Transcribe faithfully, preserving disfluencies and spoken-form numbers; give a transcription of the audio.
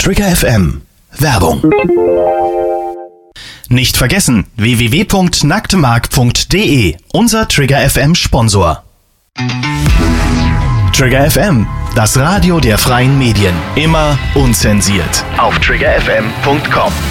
Trigger F M. Werbung. Nicht vergessen, w w w punkt nacktmark punkt d e, unser Trigger F M Sponsor. Trigger F M, das Radio der freien Medien. Immer unzensiert. Auf trigger f m punkt com.